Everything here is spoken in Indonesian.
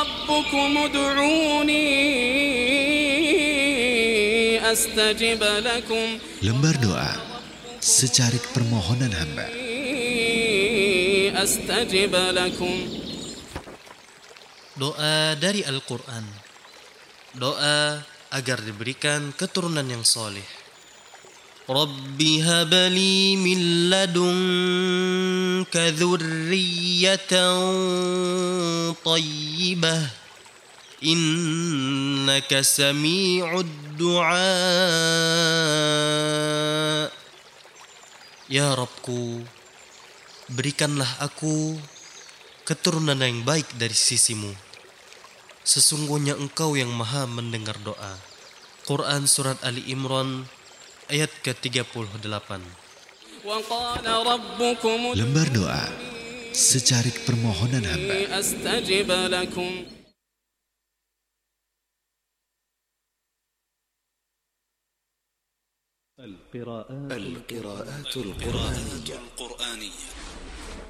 ربكم ادعوني أستجب لكم. Lembar doa secarik permohonan hamba. أستجب لكم. Doa dari Al-Quran. Doa agar diberikan keturunan yang soleh. Rabbi habli min ladunka dzurriyyatan thayyibah innaka sami'ud du'a. Ya Rabbku, berikanlah aku keturunan yang baik dari sisimu. Sesungguhnya Engkau yang maha mendengar doa. Quran Surat Ali Imran ayat ke-38. Lembar doa secarik permohonan hamba. أستجب لكم. القراءات القرآنية